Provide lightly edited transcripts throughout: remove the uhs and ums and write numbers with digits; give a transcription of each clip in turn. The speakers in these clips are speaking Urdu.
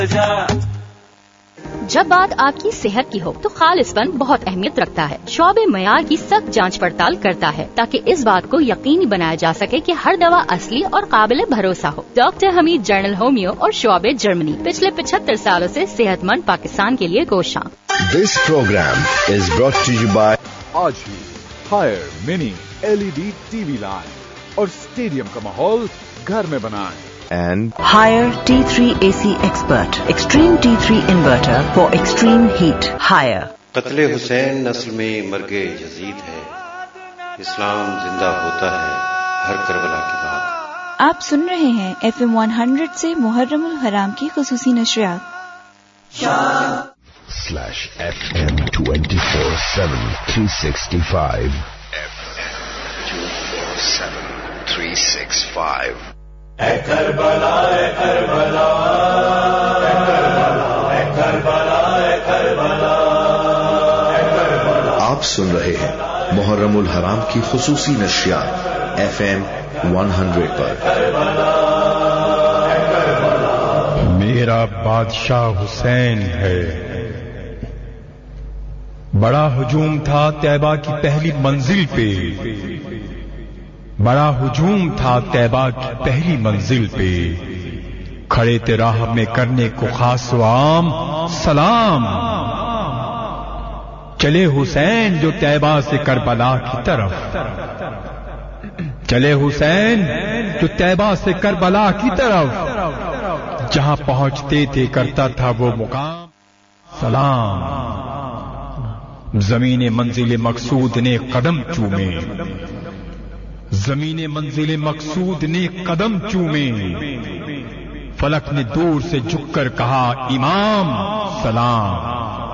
جب بات آپ کی صحت کی ہو تو خالص پن بہت اہمیت رکھتا ہے. شعبہ معیار کی سخت جانچ پڑتال کرتا ہے تاکہ اس بات کو یقینی بنایا جا سکے کہ ہر دوا اصلی اور قابل بھروسہ ہو. ڈاکٹر حمید جنرل ہومیو اور شعبہ جرمنی پچھلے 75 سالوں سے صحت مند پاکستان کے لیے کوشاں. This program is brought to you by آج ہی ہائر منی LED TV لائن اور اسٹیڈیم کا ماحول گھر میں بنائیں. and Higher T3 AC Expert. Extreme T3 Inverter for extreme heat. Higher. قتل حسین نسل میں مرگ یزید ہے. اسلام زندہ ہوتا ہے ہر کربلا کے بعد. آپ سن رہے ہیں FM 100 سے محرم الحرام کی خصوصی نشریات. /FM 24/7 365 FM 24/7 365. اے کربلا اے کربلا اے کربلا اے کربلا اے کربلا اے کربلا. آپ سن رہے ہیں محرم الحرام کی خصوصی نشریات FM 100 پر. میرا بادشاہ حسین ہے. بڑا ہجوم تھا طیبہ کی پہلی منزل پہ. بڑا ہجوم تھا طیبہ کی پہلی منزل پہ. کھڑے تھے راہ میں کرنے کو خاص و عام سلام. چلے حسین جو طیبہ سے کربلا کی طرف. چلے حسین جو طیبہ سے کربلا کی طرف. جہاں پہنچتے تھے کرتا تھا وہ مقام سلام. زمین منزل مقصود نے قدم چومے. زمین منزل مقصود نے قدم چومے. فلک نے دور سے جھک کر کہا امام سلام.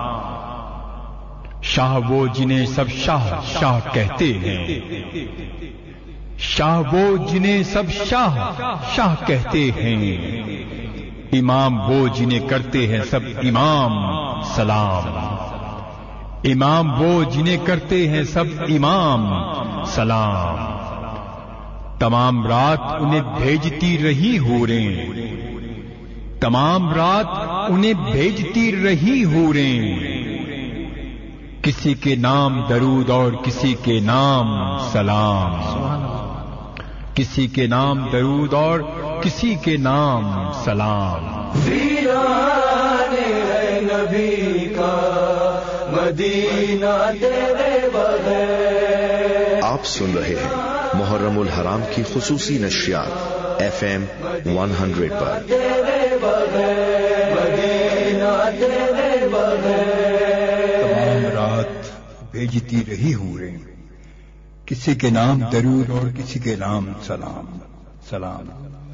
شاہ وہ جنہیں سب شاہ شاہ کہتے ہیں. شاہ وہ جنہیں سب شاہ شاہ کہتے ہیں. امام وہ جنہیں کرتے ہیں سب امام سلام. امام وہ جنہیں کرتے ہیں سب امام سلام. تمام رات انہیں بھیجتی رہی حوریں. تمام رات انہیں بھیجتی رہی حوریں. کسی کے نام درود اور کسی کے نام سلام. کسی کے نام درود اور کسی کے نام سلام. ویران ہے نبی کا مدینہ تیرے بغیر. آپ سن رہے ہیں محرم الحرام کی خصوصی نشریات FM 100 پر. تمام رات بھیجتی رہی حوریں. کسی کے نام درود اور کسی کے نام سلام سلام.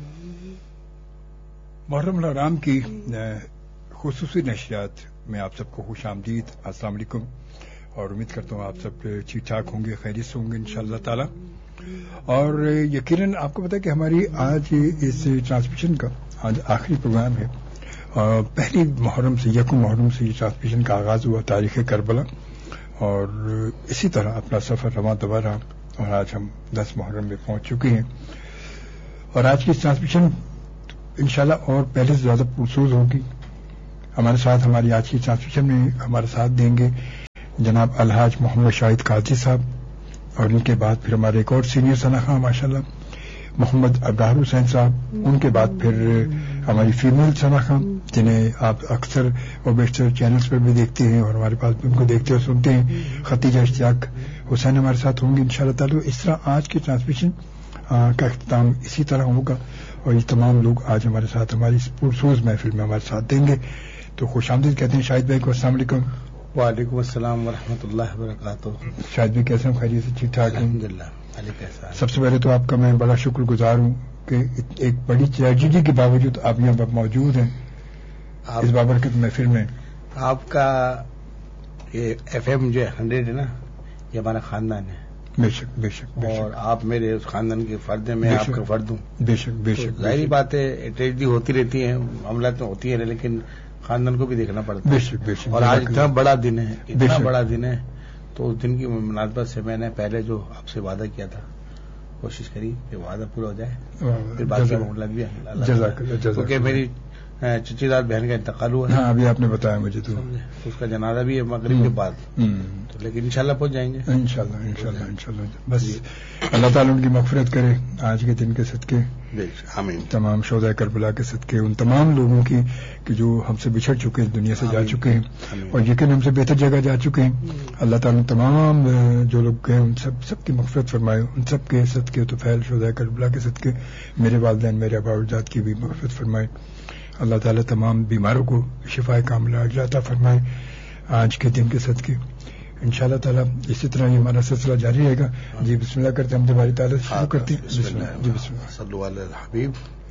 محرم الحرام کی خصوصی نشریات میں آپ سب کو خوش آمدید. السلام علیکم اور امید کرتا ہوں آپ سب ٹھیک ٹھاک ہوں گے, خیریت سے ہوں گے انشاءاللہ تعالی. اور یقیناً آپ کو پتا ہے کہ ہماری آج اس ٹرانسمیشن کا آج آخری پروگرام ہے. پہلی محرم سے یکم محرم سے یہ ٹرانسمیشن کا آغاز ہوا تاریخ کربلا, اور اسی طرح اپنا سفر رواں دوا رہا اور آج ہم 10 محرم میں پہنچ چکے ہیں. اور آج کی ٹرانسمیشن انشاءاللہ اور پہلے سے زیادہ پرسوز ہوگی. ہمارے ساتھ ہماری آج کی ٹرانسمیشن میں ہمارا ساتھ دیں گے جناب الحاج محمد شاہد قاضی صاحب, اور ان کے بعد پھر ہمارے ایک اور سینئر سناخواں ماشاءاللہ محمد ابراہر حسین صاحب. ان کے بعد پھر ہماری فیمیل سناخواں جنہیں آپ اکثر اور بیشتر چینلز پر بھی دیکھتے ہیں اور ہمارے پاس بھی ان کو دیکھتے اور سنتے ہیں, ختیجہ اشتیاق حسین ہمارے ساتھ ہوں گے انشاءاللہ تعالی. اس طرح آج کی ٹرانسمیشن کا اختتام اسی طرح ہوگا اور یہ تمام لوگ آج ہمارے ساتھ ہماری اس پرسوز محفل میں ہمارے ساتھ دیں گے. تو خوش آمدید کہتے ہیں شاہد بھائی کو. السلام علیکم. وعلیکم السلام ورحمۃ اللہ وبرکاتہ. شاہد بھائی کیسے ہیں؟ خیریت سے ٹھیک ٹھاک ہیں؟ الحمدللہ. سب سے پہلے تو آپ کا میں بڑا شکر گزار ہوں کہ ایک بڑی ٹریجڈی کے باوجود آپ یہاں پر موجود ہیں اس بابرکت محفل میں. آپ کا یہ FM جو 100 ہے نا, یہ ہمارا خاندان ہے. بے شک بے شک بے شک. اور آپ میرے اس خاندان کے فرد ہیں, میں آپ کا فرد ہوں. بے شک بے شک. ظاہری بات ہے ٹریجڈی ہوتی رہتی ہے, معاملات میں ہوتی ہے, لیکن خاندان کو بھی دیکھنا پڑتا ہے. بے شک بے شک. اور آج اتنا بڑا دن ہے, اتنا بڑا دن ہے, تو اس دن کی مناسبت سے میں نے پہلے جو آپ سے وعدہ کیا تھا کوشش کری کہ وعدہ پورا ہو جائے, پھر باقی معاملات بھی. کیونکہ میری چچی داد بہن کا انتقال ہوا. ہاں ابھی آپ نے بتایا مجھے. تو اس کا جنازہ بھی ہے مغرب کے بعد. لیکن انشاءاللہ پہنچ جائیں گے. انشاءاللہ. بس اللہ تعالیٰ ان کی مغفرت کرے آج کے دن کے صدقے. آمین. تمام شہداء کربلا کے صدقے ان تمام لوگوں کی کہ جو ہم سے بچھڑ چکے ہیں, دنیا سے جا چکے ہیں اور یقین ہم سے بہتر جگہ جا چکے ہیں. اللہ تعالیٰ تمام جو لوگ گئے ان سب کی مغفرت فرمائے. ان سب کے صدقے طفیل شہداء کربلا کے صدقے میرے والدین میرے آباء و اجداد کی بھی مغفرت فرمائے. اللہ تعالیٰ تمام بیماروں کو شفا کاملہ عطا فرمائے آج کے دن کے صدقے. انشاءاللہ تعالیٰ اسی طرح یہ ہمارا سلسلہ جاری رہے گا. جی بسم اللہ کرتے ہم تمہاری تعالیٰ شروع کرتے ہیں. بسم اللہ. صلو علی الحبیب.